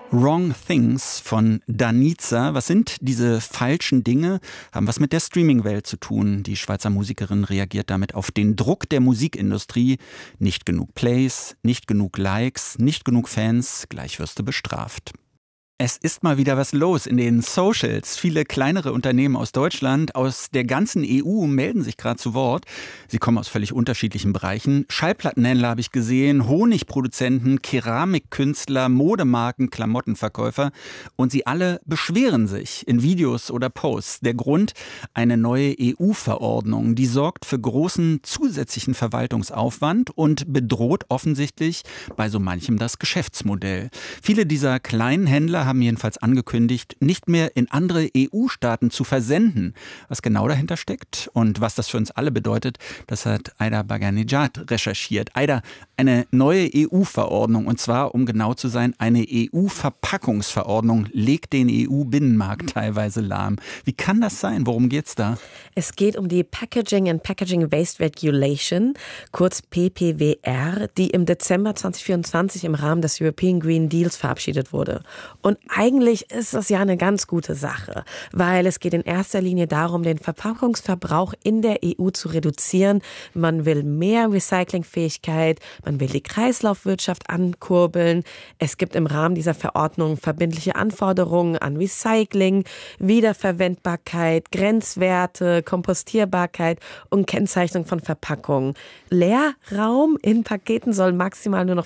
Wrong Things von Danica. Was sind diese falschen Dinge? Haben was mit der Streaming-Welt zu tun. Die Schweizer Musikerin reagiert damit auf den Druck der Musikindustrie. Nicht genug Plays, nicht genug Likes, nicht genug Fans, gleich wirst du bestraft. Es ist mal wieder was los in den Socials. Viele kleinere Unternehmen aus Deutschland, aus der ganzen EU melden sich gerade zu Wort. Sie kommen aus völlig unterschiedlichen Bereichen. Schallplattenhändler habe ich gesehen, Honigproduzenten, Keramikkünstler, Modemarken, Klamottenverkäufer. Und sie alle beschweren sich in Videos oder Posts. Der Grund: eine neue EU-Verordnung. Die sorgt für großen zusätzlichen Verwaltungsaufwand und bedroht offensichtlich bei so manchem das Geschäftsmodell. Viele dieser kleinen Händler haben jedenfalls angekündigt, nicht mehr in andere EU-Staaten zu versenden. Was genau dahinter steckt und was das für uns alle bedeutet, das hat Aida Baghanejad recherchiert. Aida, eine neue EU-Verordnung, und zwar, um genau zu sein, eine EU-Verpackungsverordnung, legt den EU-Binnenmarkt teilweise lahm. Wie kann das sein? Worum geht's da? Es geht um die Packaging and Packaging Waste Regulation, kurz PPWR, die im Dezember 2024 im Rahmen des European Green Deals verabschiedet wurde. Und eigentlich ist das ja eine ganz gute Sache, weil es geht in erster Linie darum, den Verpackungsverbrauch in der EU zu reduzieren. Man will mehr Recyclingfähigkeit, man will die Kreislaufwirtschaft ankurbeln. Es gibt im Rahmen dieser Verordnung verbindliche Anforderungen an Recycling, Wiederverwendbarkeit, Grenzwerte, Kompostierbarkeit und Kennzeichnung von Verpackungen. Leerraum in Paketen soll maximal nur noch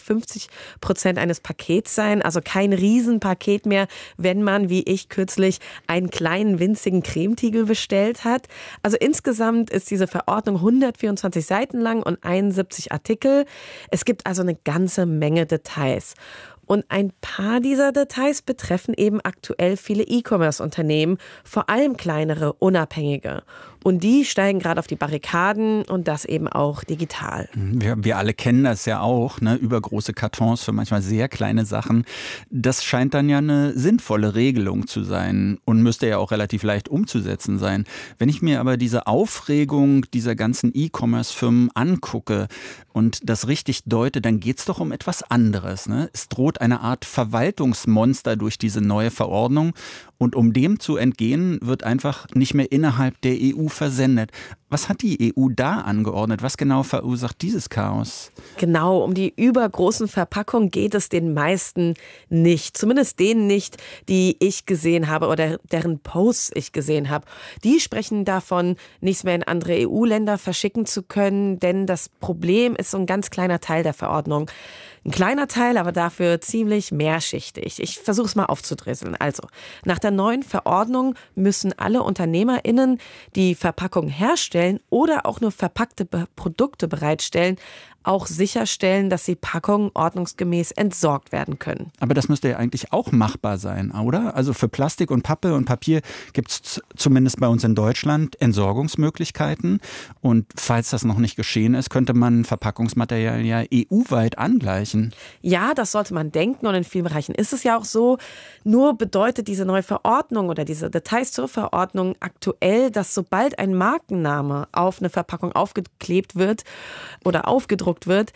50% eines Pakets sein, also kein Riesenpaket mehr, wenn man, wie ich kürzlich, einen kleinen winzigen Cremetiegel bestellt hat. Also insgesamt ist diese Verordnung 124 Seiten lang und 71 Artikel. Es gibt also eine ganze Menge Details. Und ein paar dieser Details betreffen eben aktuell viele E-Commerce-Unternehmen, vor allem kleinere, unabhängige. Und die steigen gerade auf die Barrikaden und das eben auch digital. Wir alle kennen das ja auch, ne? Übergroße Kartons für manchmal sehr kleine Sachen. Das scheint dann ja eine sinnvolle Regelung zu sein und müsste ja auch relativ leicht umzusetzen sein. Wenn ich mir aber diese Aufregung dieser ganzen E-Commerce-Firmen angucke und das richtig deute, dann geht es doch um etwas anderes, ne? Es droht eine Art Verwaltungsmonster durch diese neue Verordnung. Und um dem zu entgehen, wird einfach nicht mehr innerhalb der EU versendet. Was hat die EU da angeordnet? Was genau verursacht dieses Chaos? Genau, um die übergroßen Verpackungen geht es den meisten nicht. Zumindest denen nicht, die ich gesehen habe oder deren Posts ich gesehen habe. Die sprechen davon, nichts mehr in andere EU-Länder verschicken zu können, denn das Problem ist so ein ganz kleiner Teil der Verordnung. Ein kleiner Teil, aber dafür ziemlich mehrschichtig. Ich versuche es mal aufzudröseln. Also, nach der neuen Verordnung müssen alle UnternehmerInnen, die Verpackung herstellen oder auch nur verpackte Produkte bereitstellen, auch sicherstellen, dass die Packungen ordnungsgemäß entsorgt werden können. Aber das müsste ja eigentlich auch machbar sein, oder? Also für Plastik und Pappe und Papier gibt es zumindest bei uns in Deutschland Entsorgungsmöglichkeiten. Und falls das noch nicht geschehen ist, könnte man Verpackungsmaterial ja EU-weit angleichen. Ja, das sollte man denken und in vielen Bereichen ist es ja auch so. Nur bedeutet diese neue Verordnung oder diese Details zur Verordnung aktuell, dass sobald ein Markenname auf eine Verpackung aufgeklebt wird oder aufgedruckt wird,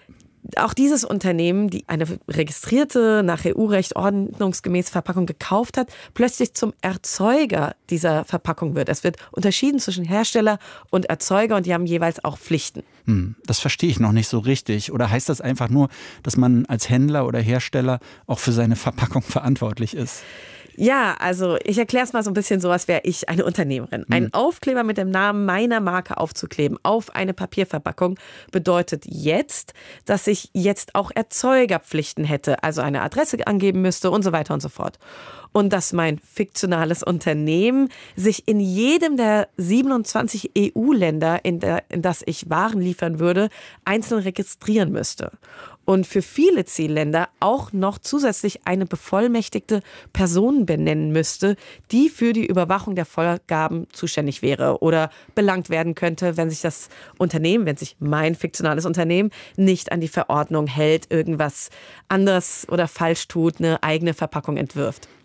auch dieses Unternehmen, die eine registrierte, nach EU-Recht ordnungsgemäß Verpackung gekauft hat, plötzlich zum Erzeuger dieser Verpackung wird. Es wird unterschieden zwischen Hersteller und Erzeuger und die haben jeweils auch Pflichten. Das verstehe ich noch nicht so richtig. Oder heißt das einfach nur, dass man als Händler oder Hersteller auch für seine Verpackung verantwortlich ist? Ja, also ich erkläre es mal so ein bisschen so, als wäre ich eine Unternehmerin. Einen Aufkleber mit dem Namen meiner Marke aufzukleben auf eine Papierverpackung bedeutet jetzt, dass ich jetzt auch Erzeugerpflichten hätte, also eine Adresse angeben müsste und so weiter und so fort. Und dass mein fiktionales Unternehmen sich in jedem der 27 EU-Länder, in das ich Waren liefern würde, einzeln registrieren müsste. Und für viele Zielländer auch noch zusätzlich eine bevollmächtigte Person benennen müsste, die für die Überwachung der Vorgaben zuständig wäre oder belangt werden könnte, wenn sich das Unternehmen, wenn sich mein fiktionales Unternehmen nicht an die Verordnung hält, irgendwas anderes oder falsch tut, eine eigene Verpackung entwirft.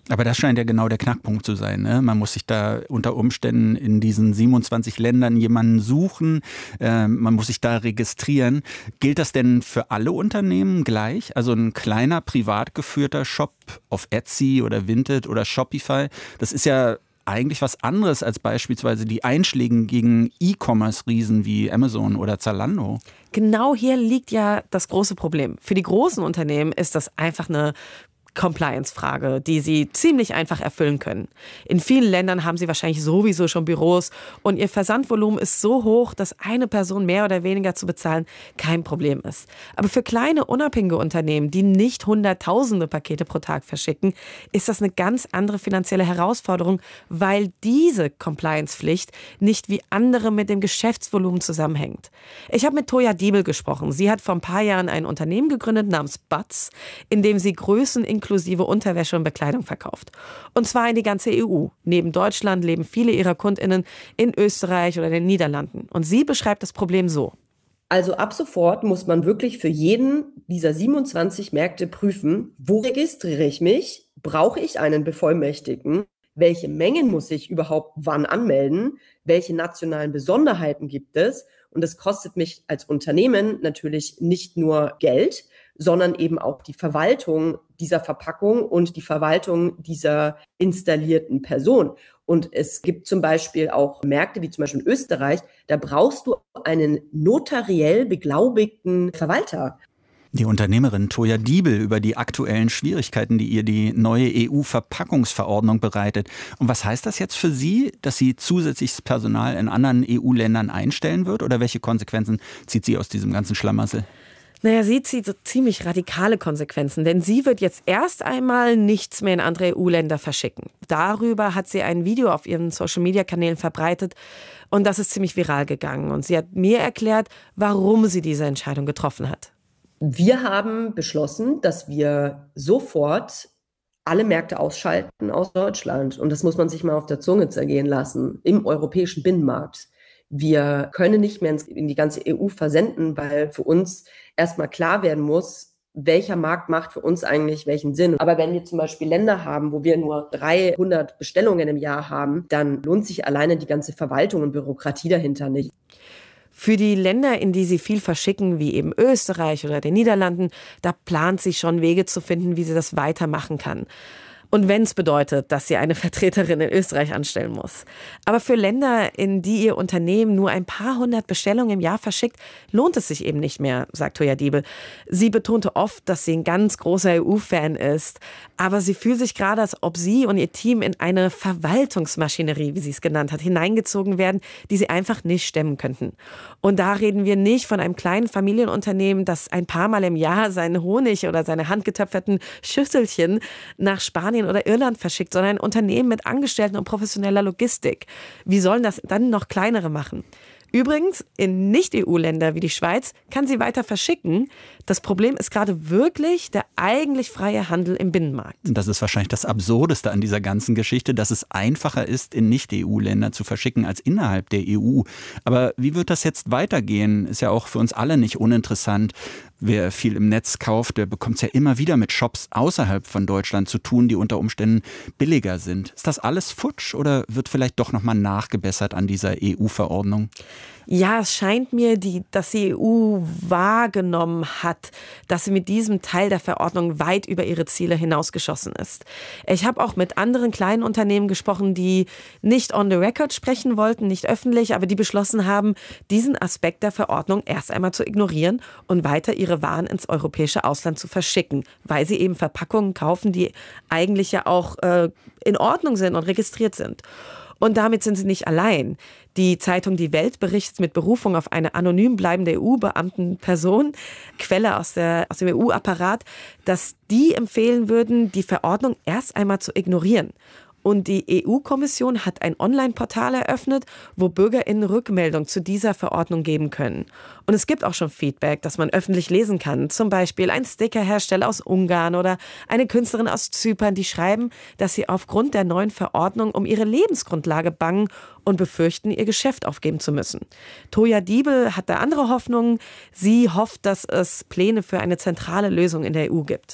Aber das scheint ja genau der Knackpunkt zu sein, ne? Man muss sich da unter Umständen in diesen 27 Ländern jemanden suchen, man muss sich da registrieren. Gilt das denn für alle Unternehmen gleich? Also ein kleiner, privat geführter Shop auf Etsy oder Vinted oder Shopify, das ist ja eigentlich was anderes als beispielsweise die einschlägigen E-Commerce-Riesen wie Amazon oder Zalando. Genau hier liegt ja das große Problem. Für die großen Unternehmen ist das einfach eine Compliance-Frage, die sie ziemlich einfach erfüllen können. In vielen Ländern haben sie wahrscheinlich sowieso schon Büros und ihr Versandvolumen ist so hoch, dass eine Person mehr oder weniger zu bezahlen kein Problem ist. Aber für kleine, unabhängige Unternehmen, die nicht hunderttausende Pakete pro Tag verschicken, ist das eine ganz andere finanzielle Herausforderung, weil diese Compliance-Pflicht nicht wie andere mit dem Geschäftsvolumen zusammenhängt. Ich habe mit Toja Diebel gesprochen. Sie hat vor ein paar Jahren ein Unternehmen gegründet namens Butz, in dem sie Größen inklusive Unterwäsche und Bekleidung verkauft. Und zwar in die ganze EU. Neben Deutschland leben viele ihrer KundInnen in Österreich oder den Niederlanden. Und sie beschreibt das Problem so. Also ab sofort muss man wirklich für jeden dieser 27 Märkte prüfen, wo registriere ich mich? Brauche ich einen Bevollmächtigten? Welche Mengen muss ich überhaupt wann anmelden? Welche nationalen Besonderheiten gibt es? Und es kostet mich als Unternehmen natürlich nicht nur Geld, sondern eben auch die Verwaltung dieser Verpackung und die Verwaltung dieser installierten Person. Und es gibt zum Beispiel auch Märkte, wie zum Beispiel in Österreich, da brauchst du einen notariell beglaubigten Verwalter. Die Unternehmerin Toja Diebel über die aktuellen Schwierigkeiten, die ihr die neue EU-Verpackungsverordnung bereitet. Und was heißt das jetzt für Sie, dass sie zusätzliches Personal in anderen EU-Ländern einstellen wird? Oder welche Konsequenzen zieht sie aus diesem ganzen Schlamassel? Naja, sie zieht so ziemlich radikale Konsequenzen, denn sie wird jetzt erst einmal nichts mehr in andere EU-Länder verschicken. Darüber hat sie ein Video auf ihren Social-Media-Kanälen verbreitet und das ist ziemlich viral gegangen. Und sie hat mir erklärt, warum sie diese Entscheidung getroffen hat. Wir haben beschlossen, dass wir sofort alle Märkte ausschalten aus Deutschland. Und das muss man sich mal auf der Zunge zergehen lassen, im europäischen Binnenmarkt. Wir können nicht mehr in die ganze EU versenden, weil für uns erstmal klar werden muss, welcher Markt macht für uns eigentlich welchen Sinn. Aber wenn wir zum Beispiel Länder haben, wo wir nur 300 Bestellungen im Jahr haben, dann lohnt sich alleine die ganze Verwaltung und Bürokratie dahinter nicht. Für die Länder, in die sie viel verschicken, wie eben Österreich oder den Niederlanden, da plant sie schon Wege zu finden, wie sie das weitermachen kann. Und wenn es bedeutet, dass sie eine Vertreterin in Österreich anstellen muss. Aber für Länder, in die ihr Unternehmen nur ein paar hundert Bestellungen im Jahr verschickt, lohnt es sich eben nicht mehr, sagt Toja Diebel. Sie betonte oft, dass sie ein ganz großer EU-Fan ist. Aber sie fühlt sich gerade, als ob sie und ihr Team in eine Verwaltungsmaschinerie, wie sie es genannt hat, hineingezogen werden, die sie einfach nicht stemmen könnten. Und da reden wir nicht von einem kleinen Familienunternehmen, das ein paar Mal im Jahr seinen Honig oder seine handgetöpferten Schüsselchen nach Spanien oder Irland verschickt, sondern ein Unternehmen mit Angestellten und professioneller Logistik. Wie sollen das dann noch kleinere machen? Übrigens, in Nicht-EU-Länder wie die Schweiz kann sie weiter verschicken. Das Problem ist gerade wirklich der eigentlich freie Handel im Binnenmarkt. Das ist wahrscheinlich das Absurdeste an dieser ganzen Geschichte, dass es einfacher ist, in Nicht-EU-Länder zu verschicken als innerhalb der EU. Aber wie wird das jetzt weitergehen? Ist ja auch für uns alle nicht uninteressant. Wer viel im Netz kauft, der bekommt es ja immer wieder mit Shops außerhalb von Deutschland zu tun, die unter Umständen billiger sind. Ist das alles futsch oder wird vielleicht doch nochmal nachgebessert an dieser EU-Verordnung? Ja, es scheint mir, dass die EU wahrgenommen hat, dass sie mit diesem Teil der Verordnung weit über ihre Ziele hinausgeschossen ist. Ich habe auch mit anderen kleinen Unternehmen gesprochen, die nicht on the record sprechen wollten, nicht öffentlich, aber die beschlossen haben, diesen Aspekt der Verordnung erst einmal zu ignorieren und weiter ihre Waren ins europäische Ausland zu verschicken, weil sie eben Verpackungen kaufen, die eigentlich ja auch in Ordnung sind und registriert sind. Und damit sind sie nicht allein. Die Zeitung Die Welt berichtet mit Berufung auf eine anonym bleibende EU-Beamtenperson, Quelle aus dem EU-Apparat, dass die empfehlen würden, die Verordnung erst einmal zu ignorieren. Und die EU-Kommission hat ein Online-Portal eröffnet, wo BürgerInnen Rückmeldung zu dieser Verordnung geben können. Und es gibt auch schon Feedback, das man öffentlich lesen kann. Zum Beispiel ein Stickerhersteller aus Ungarn oder eine Künstlerin aus Zypern, die schreiben, dass sie aufgrund der neuen Verordnung um ihre Lebensgrundlage bangen und befürchten, ihr Geschäft aufgeben zu müssen. Toja Diebel hat da andere Hoffnungen. Sie hofft, dass es Pläne für eine zentrale Lösung in der EU gibt.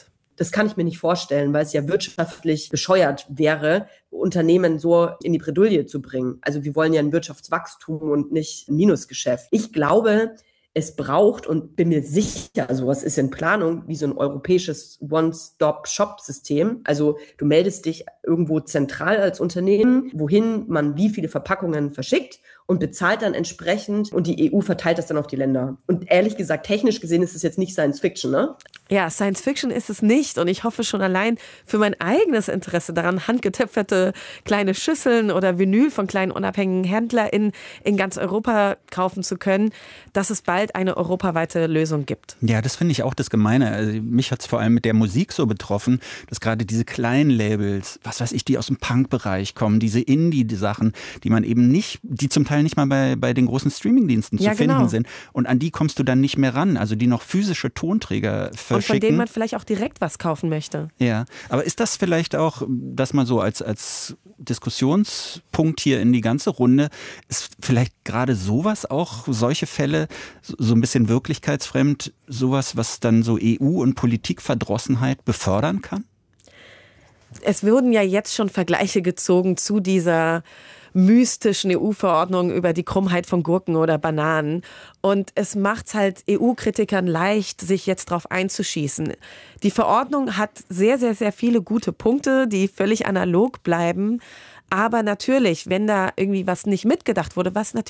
Das kann ich mir nicht vorstellen, weil es ja wirtschaftlich bescheuert wäre, Unternehmen so in die Bredouille zu bringen. Also wir wollen ja ein Wirtschaftswachstum und nicht ein Minusgeschäft. Ich glaube, es braucht und bin mir sicher, sowas ist in Planung, wie so ein europäisches One-Stop-Shop-System. Also du meldest dich irgendwo zentral als Unternehmen, wohin man wie viele Verpackungen verschickt und bezahlt dann entsprechend und die EU verteilt das dann auf die Länder. Und ehrlich gesagt, technisch gesehen ist es jetzt nicht Science Fiction, ne? Ja, Science Fiction ist es nicht und ich hoffe schon allein für mein eigenes Interesse daran, handgetöpferte kleine Schüsseln oder Vinyl von kleinen unabhängigen HändlerInnen in ganz Europa kaufen zu können, dass es bald eine europaweite Lösung gibt. Ja, das finde ich auch das Gemeine. Also mich hat es vor allem mit der Musik so betroffen, dass gerade diese kleinen Labels, was weiß ich, die aus dem Punk-Bereich kommen, diese Indie-Sachen, die man eben nicht, die zum Teil nicht mal bei den großen Streamingdiensten zu finden sind. Und an die kommst du dann nicht mehr ran. Also die noch physische Tonträger verschicken. Und von denen man vielleicht auch direkt was kaufen möchte. Ja, aber ist das vielleicht auch, das mal so als Diskussionspunkt hier in die ganze Runde, ist vielleicht gerade sowas auch, solche Fälle, so ein bisschen wirklichkeitsfremd, sowas, was dann so EU- und Politikverdrossenheit befördern kann? Es wurden ja jetzt schon Vergleiche gezogen zu dieser mystischen EU-Verordnung über die Krummheit von Gurken oder Bananen. Und es macht halt EU-Kritikern leicht, sich jetzt drauf einzuschießen. Die Verordnung hat sehr, sehr, sehr viele gute Punkte, die völlig analog bleiben. Aber natürlich, wenn da irgendwie was nicht mitgedacht wurde, was natürlich